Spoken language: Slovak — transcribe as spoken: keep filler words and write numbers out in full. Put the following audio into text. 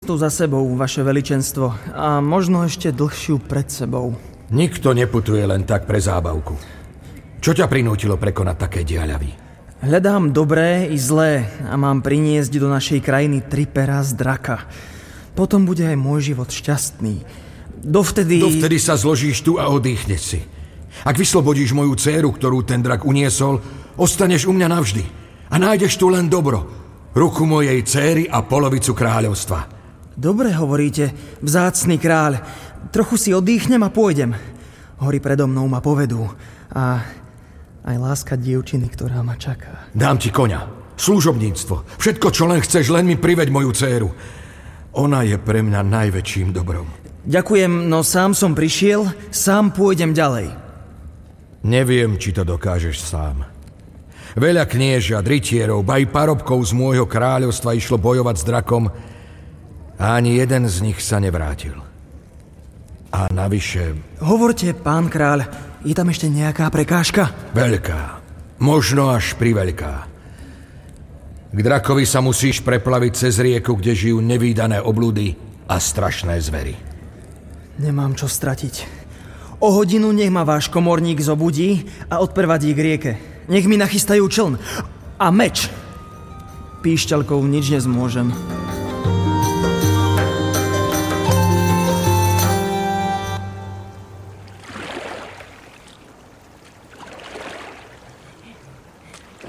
cestu za sebou, vaše veličenstvo, a možno ešte dlhšiu pred sebou. Nikto neputuje len tak pre zábavku. Čo ťa prinútilo prekonať také diaľavy? Hľadám dobré i zlé a mám priniesť do našej krajiny tri perá z draka. Potom bude aj môj život šťastný. Dovtedy... Dovtedy sa zložíš tu a oddychneš si. Ak vyslobodíš moju dcéru, ktorú ten drak uniesol, ostaneš u mňa navždy. A nájdeš tu len dobro. Ruku mojej dcéry a polovicu kráľovstva. Dobre hovoríte, vzácny kráľ. Trochu si oddychnem a pôjdem. Hory predo mnou ma povedú. A aj láska dievčiny, ktorá ma čaká. Dám ti koňa, služobníctvo. Všetko, čo len chceš, len mi priveď moju dcéru. Ona je pre mňa najväčším dobrom. Ďakujem, no sám som prišiel, sám pôjdem ďalej. Neviem, či to dokážeš sám. Veľa kniežat, rytierov, ba i parobkov z môjho kráľovstva išlo bojovať s drakom a ani jeden z nich sa nevrátil. A navyše... Hovorte, pán kráľ, je tam ešte nejaká prekážka? Veľká. Možno až priveľká. K drakovi sa musíš preplaviť cez rieku, kde žijú nevídané obludy a strašné zvery. Nemám čo stratiť. O hodinu nech ma váš komorník zobudí a odprevadí k rieke. Nech mi nachystajú čln a meč. Píšťalkou nič nezmôžem.